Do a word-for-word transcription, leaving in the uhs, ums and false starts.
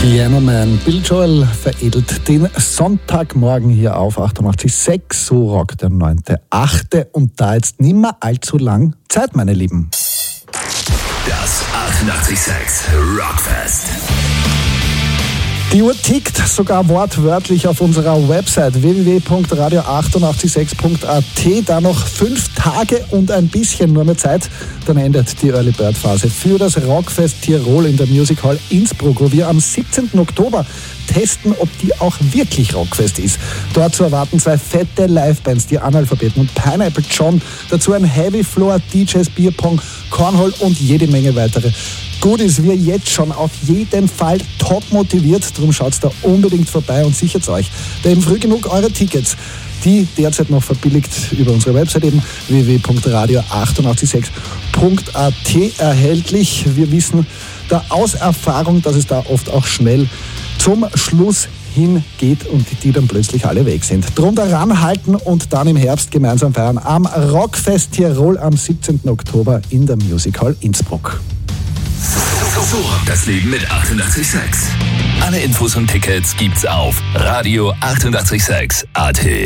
Piano Man, Bill Joel veredelt den Sonntagmorgen hier auf achtundachtzig Komma sechs, so rockt der neunter achte und da jetzt nimmer allzu lang Zeit, meine Lieben. Das achtundachtzig Komma sechs Rockfest. Die Uhr tickt sogar wortwörtlich auf unserer Website w w w punkt radio achtundachtzig sechs punkt a t. Da noch fünf Tage und ein bisschen nur mehr Zeit, dann endet die Early Bird Phase für das Rockfest Tirol in der Music Hall Innsbruck, wo wir am siebzehnten Oktober testen, ob die auch wirklich Rockfest ist. Dort zu erwarten zwei fette Livebands, die Analphabeten und Pineapple John, dazu ein Heavy Floor, D Js, Bierpong, Cornhole und jede Menge weitere Goodies. Wir jetzt schon auf jeden Fall top motiviert, darum schaut's da unbedingt vorbei und sichert euch da eben früh genug eure Tickets, die derzeit noch verbilligt über unsere Website eben w w w punkt radio achtundachtzig Komma sechs punkt a t erhältlich. Wir wissen da aus Erfahrung, dass es da oft auch schnell zum Schluss hingeht und die dann plötzlich alle weg sind. Drunter ranhalten und dann im Herbst gemeinsam feiern am Rockfest Tirol am siebzehnten Oktober in der Music Hall Innsbruck. So rockt das Leben mit achtundachtzig Komma sechs. Alle Infos und Tickets gibt's auf radio achtundachtzig Komma sechs punkt a t.